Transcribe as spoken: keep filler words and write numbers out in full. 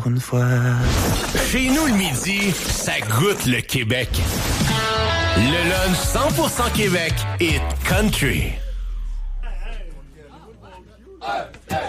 pour une fois. Chez nous, le midi, ça goûte le Québec. Le lunch cent pour cent Québec et country.